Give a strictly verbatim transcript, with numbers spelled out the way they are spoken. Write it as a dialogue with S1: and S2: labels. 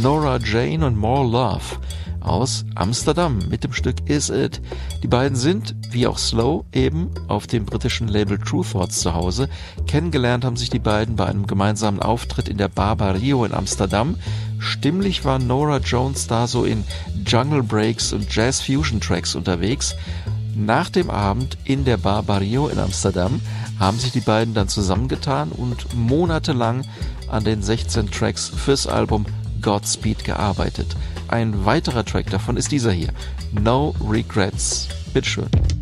S1: Nora Jane und More Love aus Amsterdam mit dem Stück Is It. Die beiden sind, wie auch Slow, eben auf dem britischen Label True Thoughts zu Hause. Kennengelernt haben sich die beiden bei einem gemeinsamen Auftritt in der Barbario in Amsterdam. Stimmlich war Nora Jones da so in Jungle Breaks und Jazz Fusion Tracks unterwegs. Nach dem Abend in der Barbario in Amsterdam haben sich die beiden dann zusammengetan und monatelang an den sechzehn Tracks fürs Album Godspeed gearbeitet. Ein weiterer Track davon ist dieser hier, No Regrets. Bitteschön.